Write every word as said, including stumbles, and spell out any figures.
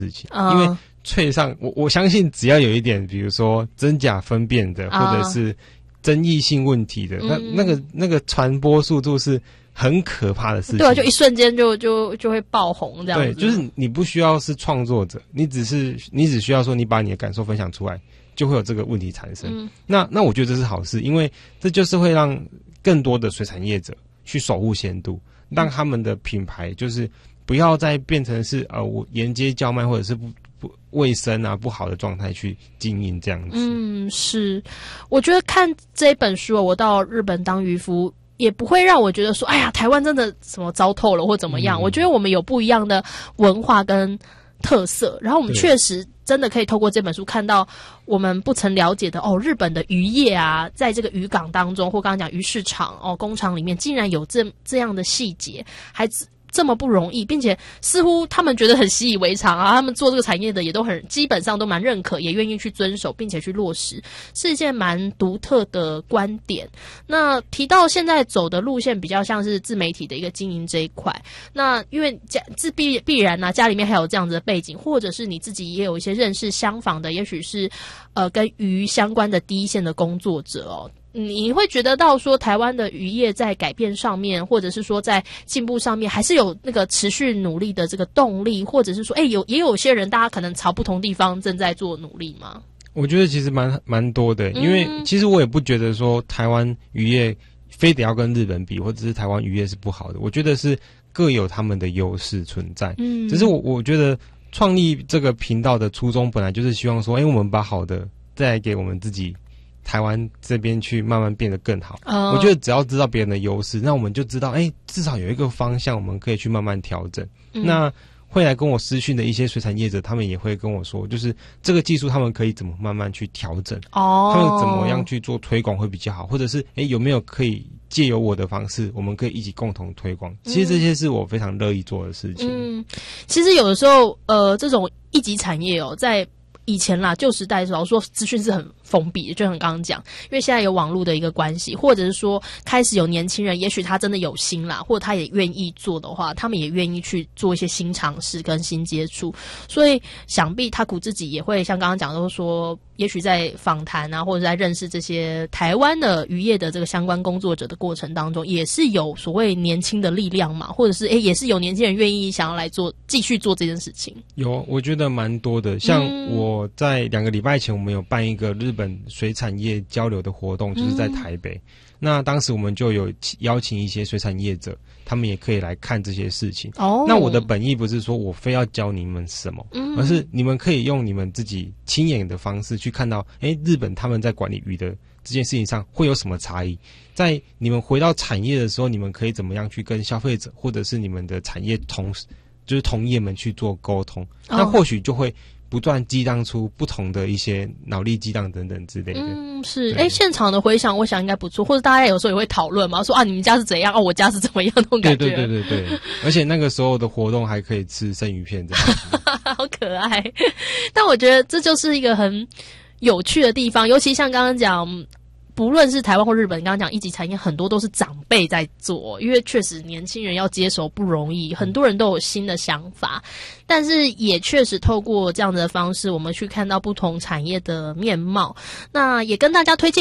事情，嗯、因为脆上我我相信只要有一点，比如说真假分辨的，或者是争议性问题的，嗯、那那个那个传播速度是很可怕的事情。 对啊，就一瞬间就就就会爆红这样子。 对，就是你不需要是创作者，你只是你只需要说你把你的感受分享出来，就会有这个问题产生。嗯、那那我觉得这是好事，因为这就是会让更多的水产业者去守护鲜度，让他们的品牌就是不要再变成是呃我沿街叫卖或者是不不卫生啊不好的状态去经营这样子。 嗯，是，我觉得看这本书，我到日本当渔夫也不会让我觉得说，哎呀，台湾真的什么糟透了或怎么样。嗯、我觉得我们有不一样的文化跟特色，然后我们确实真的可以透过这本书看到我们不曾了解的哦，日本的渔业啊，在这个渔港当中，或刚刚讲渔市场哦，工厂里面竟然有这这样的细节，还这么不容易，并且似乎他们觉得很习以为常啊，他们做这个产业的也都很基本上都蛮认可，也愿意去遵守，并且去落实，是一件蛮独特的观点。那提到现在走的路线比较像是自媒体的一个经营这一块，那因为家自必必然啊，家里面还有这样子的背景，或者是你自己也有一些认识相仿的，也许是呃跟鱼相关的第一线的工作者哦。你会觉得到说台湾的渔业在改变上面，或者是说在进步上面，还是有那个持续努力的这个动力，或者是说，哎、欸，有也有些人大家可能朝不同地方正在做努力吗？ 我觉得其实蛮蛮多的，因为其实我也不觉得说台湾渔业非得要跟日本比，或者是台湾渔业是不好的，我觉得是各有他们的优势存在。嗯，只是我我觉得创立这个频道的初衷本来就是希望说，哎、欸，我们把好的再给我们自己。台湾这边去慢慢变得更好， uh, 我觉得只要知道别人的优势，那我们就知道，哎、欸，至少有一个方向，我们可以去慢慢调整。嗯、那会来跟我私讯的一些水产业者，他们也会跟我说，就是这个技术他们可以怎么慢慢去调整，哦，他们怎么样去做推广会比较好，或者是哎、欸、有没有可以借由我的方式，我们可以一起共同推广。其实这些是我非常乐意做的事情。 嗯，其实有的时候，呃，这种一级产业哦，在以前啦，旧时代的时候说资讯是很封闭的，就很刚刚讲，因为现在有网络的一个关系，或者是说开始有年轻人，也许他真的有心啦，或者他也愿意做的话，他们也愿意去做一些新尝试跟新接触，所以想必他苦自己也会像刚刚讲的说，也许在访谈啊，或者在认识这些台湾的渔业的这个相关工作者的过程当中，也是有所谓年轻的力量嘛，或者是诶也是有年轻人愿意想要来做继续做这件事情。 有，我觉得蛮多的，像我在两个礼拜前，我们有办一个日本水产业交流的活动，就是在台北。嗯、那当时我们就有邀请一些水产业者，他们也可以来看这些事情。哦，那我的本意不是说我非要教你们什么，嗯、而是你们可以用你们自己亲眼的方式去看到，哎，日本他们在管理鱼的这件事情上会有什么差异？在你们回到产业的时候，你们可以怎么样去跟消费者或者是你们的产业同就是同业们去做沟通？哦、那或许就会不断激荡出不同的一些脑力激荡等等之类的。 嗯，是。哎，现场的回响我想应该不错，或者大家有时候也会讨论嘛，说啊你们家是怎样，哦我家是怎么样那种感觉。 对对对对对，而且那个时候的活动还可以吃生鱼片这样子。 好可爱。但我觉得这就是一个很有趣的地方，尤其像刚刚讲不论是台湾或日本，刚刚讲一级产业很多都是长辈在做，因为确实年轻人要接手不容易，很多人都有新的想法，但是也确实透过这样的方式，我们去看到不同产业的面貌。那也跟大家推荐